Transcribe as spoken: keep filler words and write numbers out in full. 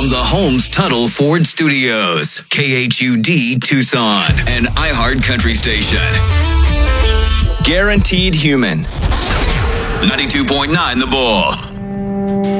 from the Holmes Tuttle Ford Studios, K H U D Tucson, an iHeart Country station. Guaranteed Human. ninety-two point nine The Bull.